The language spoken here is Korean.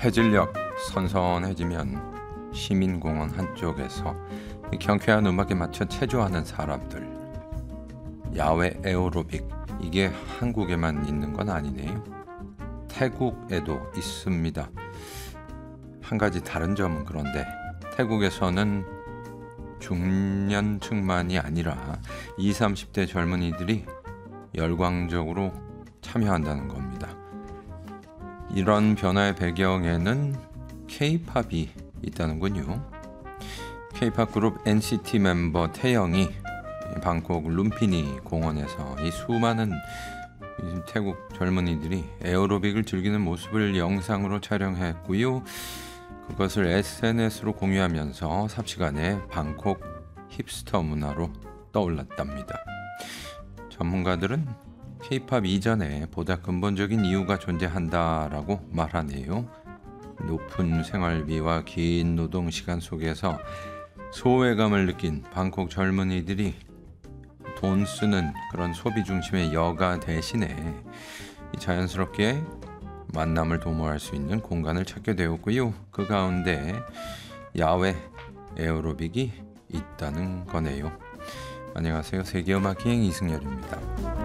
해질녘 선선해지면 시민공원 한쪽에서 경쾌한 음악에 맞춰 체조하는 사람들. 야외 에어로빅, 이게 한국에만 있는 건 아니네요. 태국에도 있습니다. 한 가지 다른 점은 그런데 태국에서는 중년층만이 아니라 20, 30대 젊은이들이 열광적으로 참여한다는 겁니다. 이런 변화의 배경에는 K-팝이 있다는군요. K-팝 그룹 NCT 멤버 태영이 방콕 룸피니 공원에서 이 수많은 태국 젊은이들이 에어로빅을 즐기는 모습을 영상으로 촬영했고요. 그것을 SNS로 공유하면서 삽시간에 방콕 힙스터 문화로 떠올랐답니다. 전문가들은 K-팝 이전에 보다 근본적인 이유가 존재한다라고 말하네요. 높은 생활비와 긴 노동 시간 속에서 소외감을 느낀 방콕 젊은이들이 돈 쓰는 그런 소비 중심의 여가 대신에 자연스럽게 만남을 도모할 수 있는 공간을 찾게 되었고요. 그 가운데 야외 에어로빅이 있다는 거네요. 안녕하세요. 세계음악 기행 이승열입니다.